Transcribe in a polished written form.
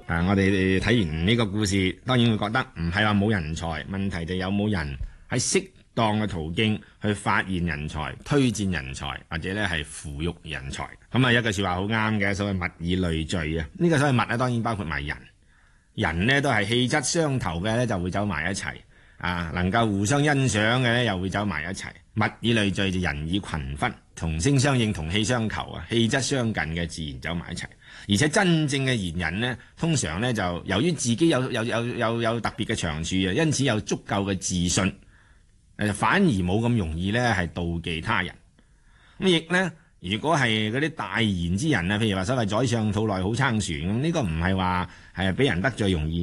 我哋睇完呢個故事，當然會覺得唔係話冇人才，問題就有冇人喺適當嘅途徑去發現人才、推薦人才，或者咧係扶育人才。咁啊，一句說話好啱嘅，所謂物以類聚啊。呢個所謂物咧，當然包括埋人。人呢都係氣質相投嘅咧，就會走埋一齊啊，能夠互相欣賞嘅咧，又會走埋一齊。物以類聚就人以群分，同聲相應，同氣相求啊，氣質相近嘅自然走埋一齊。而且真正嘅賢人呢，通常呢就由於自己有特別嘅長處啊，因此有足夠嘅自信，反而冇咁容易呢係妒忌他人。咁亦呢，如果係嗰啲大賢之人啊，譬如話所謂宰相肚內好撐船咁，呢個唔係話係俾人得罪容易